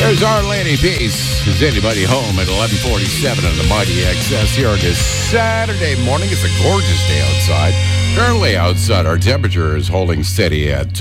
There's our Lady Peace. Is anybody home at 11:47 on the Mighty XS here on this Saturday morning? It's a gorgeous day outside. Currently outside, our temperature is holding steady at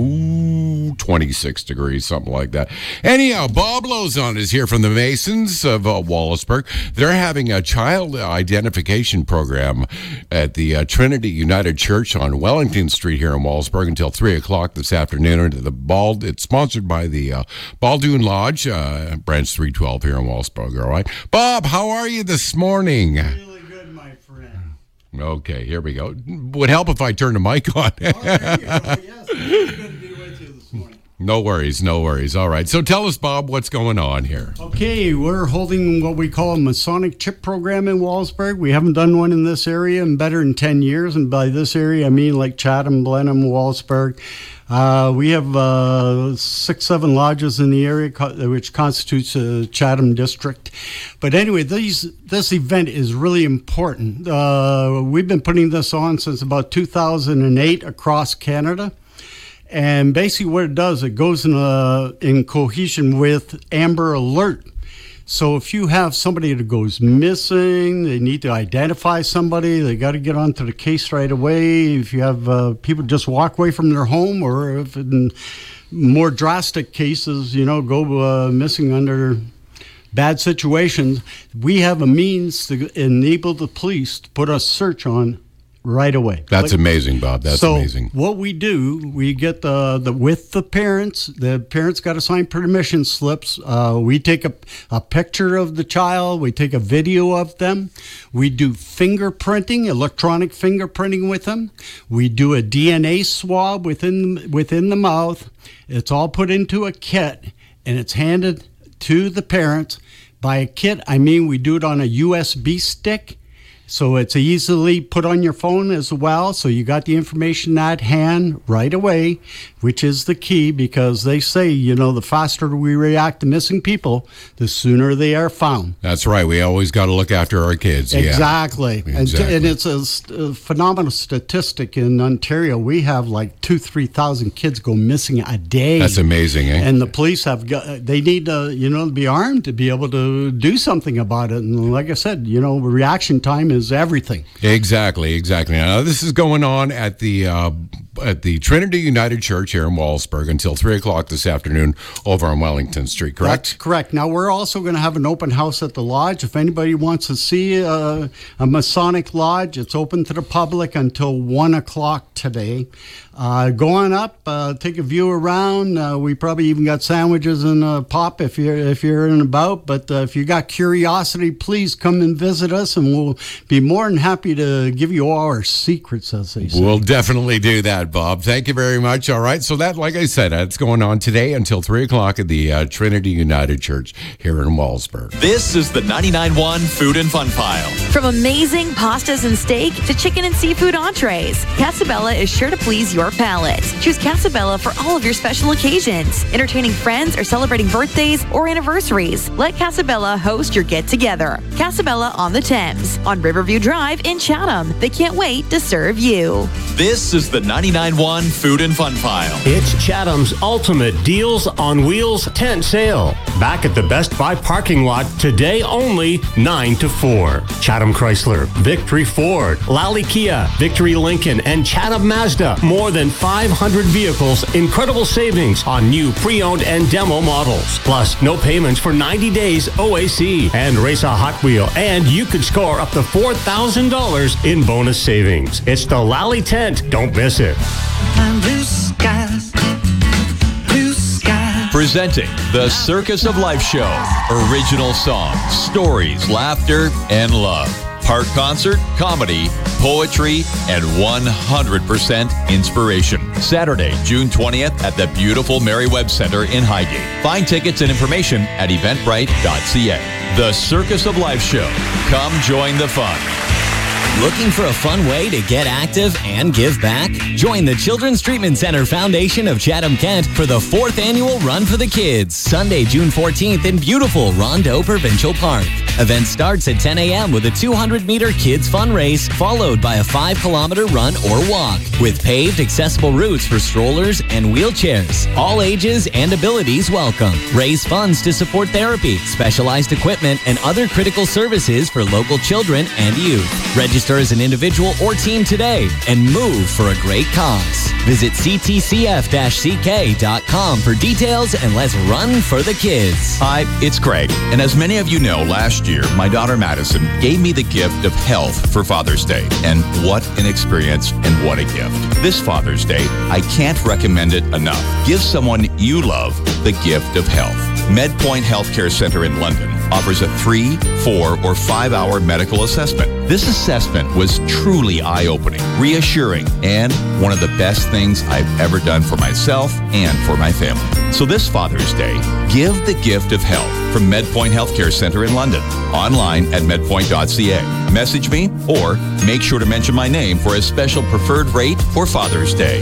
26 degrees, something like that. Anyhow, Bob Lozon is here from the Masons of Wallaceburg. They're having a child identification program at the Trinity United Church on Wellington Street here in Wallaceburg until 3 o'clock this afternoon. It's sponsored by the Baldoon Lodge, branch 312 here in Wallaceburg. All right. Bob, how are you this morning? Really good, my friend. Okay, here we go. Would help if I turned the mic on. Oh, there you go. Yes, it's good to be with you this morning. No worries. All right. So tell us, Bob, what's going on here? Okay, we're holding what we call a Masonic chip program in Wallaceburg. We haven't done one in this area in better than 10 years. And by this area, I mean like Chatham, Blenheim, Wallaceburg. We have 6-7 lodges in the area, which constitutes a Chatham district. But anyway, this event is really important. We've been putting this on since about 2008 across Canada. And basically what it does, it goes in cohesion with Amber Alert. So if you have somebody that goes missing, they need to identify somebody, they got to get onto the case right away. If you have people just walk away from their home, or if in more drastic cases, go missing under bad situations, we have a means to enable the police to put a search on right away. That's amazing, Bob. That's amazing. So what we do, we get with the parents. The parents got to sign permission slips. We take a picture of the child. We take a video of them. We do fingerprinting, electronic fingerprinting with them. We do a DNA swab within the mouth. It's all put into a kit, and it's handed to the parents. By a kit, I mean we do it on a USB stick. So it's easily put on your phone as well. So you got the information at hand right away, which is the key, because they say, the faster we react to missing people, the sooner they are found. That's right. We always got to look after our kids. Exactly. Yeah. Exactly. And it's a phenomenal statistic in Ontario. We have like 2,000-3,000 kids go missing a day. That's amazing, eh? And the police they need to, be armed to be able to do something about it. And like I said, reaction time is everything. Exactly. Now, this is going on at the Trinity United Church here in Wallaceburg until 3 o'clock this afternoon over on Wellington Street, correct? That's correct. Now, we're also going to have an open house at the lodge. If anybody wants to see a Masonic lodge, it's open to the public until 1 o'clock today. Go on up, take a view around. We probably even got sandwiches and pop if you're in and about. But if you got curiosity, please come and visit us, and we'll be more than happy to give you all our secrets, as they say. We'll definitely do that, Bob. Thank you very much. All right. So that, like I said, that's going on today until 3 o'clock at the Trinity United Church here in Wallaceburg. This is the 99.1 Food and Fun Pile. From amazing pastas and steak to chicken and seafood entrees, Casabella is sure to please your palate. Choose Casabella for all of your special occasions, entertaining friends or celebrating birthdays or anniversaries. Let Casabella host your get-together. Casabella on the Thames, on Riverview Drive in Chatham. They can't wait to serve you. This is the 99.1 Food and Fun Pile. It's Chatham's ultimate Deals on Wheels tent sale. Back at the Best Buy parking lot today only 9 to 4. Chatham Chrysler, Victory Ford, Lally Kia, Victory Lincoln, and Chatham Mazda. More than 500 vehicles, incredible savings on new pre-owned and demo models. Plus, no payments for 90 days OAC, and race a Hot Wheel, and you could score up to $4,000 in bonus savings. It's the Lally Tent. Don't miss it. Blue skies, blue skies. Presenting the Circus of Life Show. Original songs, stories, laughter, and love. Part concert, comedy, poetry, and 100% inspiration. Saturday, June 20th at the beautiful Mary Webb Center in Highgate. Find tickets and information at eventbrite.ca. The Circus of Life Show. Come join the fun. Looking for a fun way to get active and give back? Join the Children's Treatment Center Foundation of Chatham-Kent for the 4th annual Run for the Kids, Sunday, June 14th in beautiful Rondeau Provincial Park. Event starts at 10 a.m. with a 200-meter kids fun race, followed by a 5-kilometer run or walk, with paved, accessible routes for strollers and wheelchairs. All ages and abilities welcome. Raise funds to support therapy, specialized equipment, and other critical services for local children and youth. Register as an individual or team today and move for a great cause. Visit ctcf-ck.com for details and let's run for the kids. Hi, it's Craig. And as many of you know, last year, my daughter Madison gave me the gift of health for Father's Day. And what an experience and what a gift. This Father's Day, I can't recommend it enough. Give someone you love the gift of health. MedPoint Healthcare Center in London offers a 3, 4, or 5-hour medical assessment. This assessment was truly eye-opening, reassuring, and one of the best things I've ever done for myself and for my family. So this Father's Day, give the gift of health from MedPoint Healthcare Center in London. Online at medpoint.ca. Message me or make sure to mention my name for a special preferred rate for Father's Day.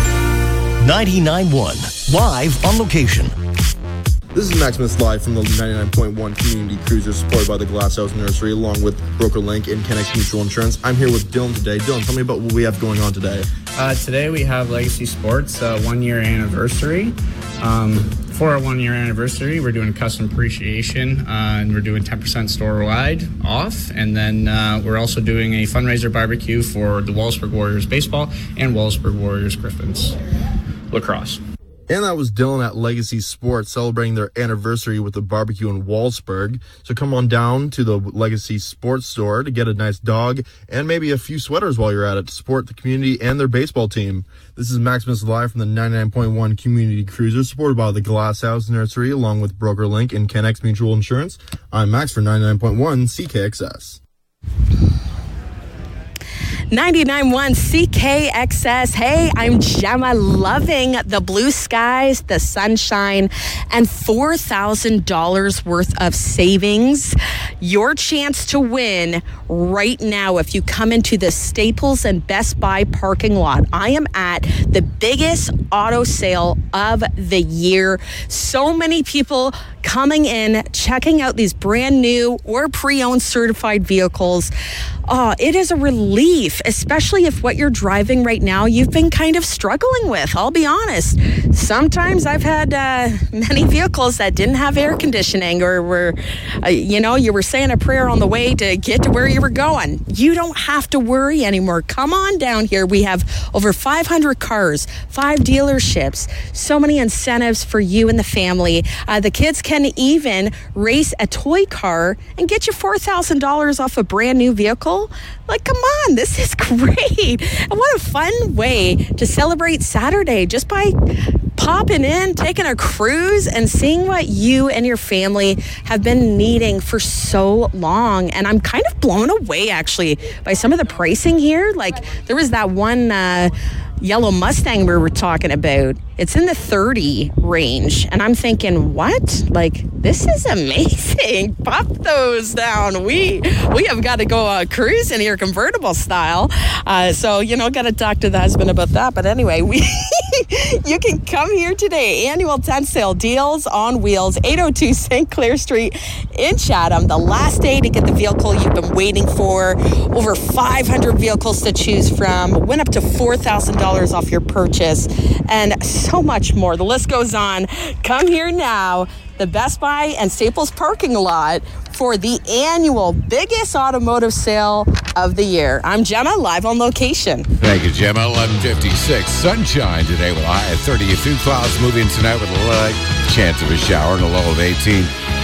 99.1, live on location. This is Maximus live from the 99.1 Community Cruiser, supported by the Glass House Nursery, along with BrokerLink and Kennex Mutual Insurance. I'm here with Dylan today. Dylan, tell me about what we have going on today. Today we have Legacy Sports 1-year anniversary. For our 1-year anniversary, we're doing custom appreciation, and we're doing 10% store-wide off. And then we're also doing a fundraiser barbecue for the Wallaceburg Warriors baseball and Wallaceburg Warriors Griffins lacrosse. And that was Dylan at Legacy Sports, celebrating their anniversary with a barbecue in Wallaceburg. So come on down to the Legacy Sports store to get a nice dog and maybe a few sweaters while you're at it to support the community and their baseball team. This is Maximus live from the 99.1 Community Cruiser, supported by the Glass House Nursery, along with BrokerLink and Kennex Mutual Insurance. I'm Max for 99.1 CKXS. 99.1 CKXS. Hey, I'm Gemma, loving the blue skies, the sunshine, and $4,000 worth of savings. Your chance to win right now if you come into the Staples and Best Buy parking lot. I am at the biggest auto sale of the year. So many people coming in, checking out these brand new or pre-owned certified vehicles. Oh, it is a relief, especially if what you're driving right now you've been kind of struggling with. I'll be honest. Sometimes I've had many vehicles that didn't have air conditioning or were, you were saying a prayer on the way to get to where you were going. You don't have to worry anymore. Come on down here. We have over 500 cars, 5 dealerships, so many incentives for you and the family. The kids can even race a toy car and get you $4,000 off a brand new vehicle. Like, come on, this is great. And what a fun way to celebrate Saturday, just by popping in, taking a cruise, and seeing what you and your family have been needing for so long. And I'm kind of blown away, actually, by some of the pricing here. Like, there was that one yellow Mustang we were talking about. It's in the 30 range. And I'm thinking, what? Like, this is amazing. Pop those down. We have got to go cruising here, convertible style. So, got to talk to the husband about that. But anyway, you can come here today. Annual tent sale, Deals on Wheels, 802 St. Clair Street in Chatham. The last day to get the vehicle you've been waiting for. Over 500 vehicles to choose from. Win up to $4,000 off your purchase. And so much more. The list goes on. Come here now. The Best Buy and Staples parking lot for the annual biggest automotive sale of the year. I'm Gemma, live on location. Thank you, Gemma. 11:56. Sunshine today with a high of 30. A few clouds moving tonight with a light chance of a shower and a low of 18.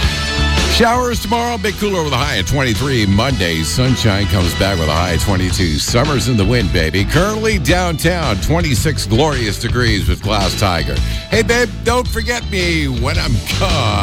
Showers tomorrow, big cooler with a high of 23. Monday, sunshine comes back with a high of 22. Summer's in the wind, baby. Currently downtown, 26 glorious degrees with Glass Tiger. Hey, babe, don't forget me when I'm gone.